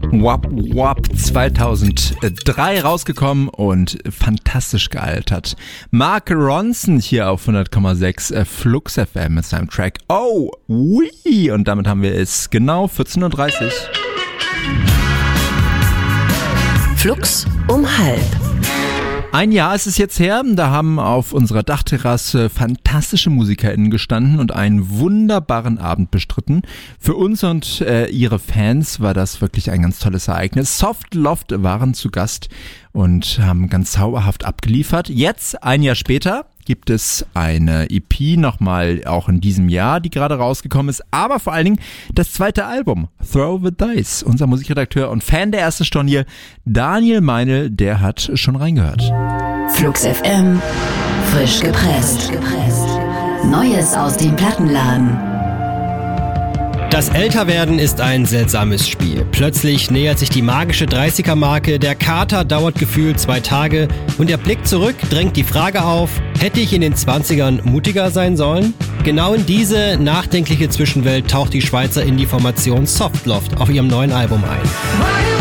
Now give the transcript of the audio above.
Wap Wap 2003 rausgekommen und fantastisch gealtert. Mark Ronson hier auf 100,6 Flux FM mit seinem Track Oh Wee, und damit haben wir es genau 14:30 Uhr. Flux um halb. Ein Jahr ist es jetzt her, da haben auf unserer Dachterrasse fantastische MusikerInnen gestanden und einen wunderbaren Abend bestritten. Für uns und ihre Fans war das wirklich ein ganz tolles Ereignis. Soft Loft waren zu Gast und haben ganz zauberhaft abgeliefert. Jetzt, ein Jahr später, gibt es eine EP nochmal auch in diesem Jahr, die gerade rausgekommen ist, aber vor allen Dingen das zweite Album, Throw the Dice. Unser Musikredakteur und Fan der ersten Stunde hier, Daniel Meinl, der hat schon reingehört. Flux FM, frisch gepresst. Neues aus dem Plattenladen. Das Älterwerden ist ein seltsames Spiel. Plötzlich nähert sich die magische 30er-Marke, der Kater dauert gefühlt 2 Tage und der Blick zurück drängt die Frage auf, hätte ich in den 20ern mutiger sein sollen? Genau in diese nachdenkliche Zwischenwelt taucht die Schweizer Indie-Formation Soft Loft auf ihrem neuen Album ein.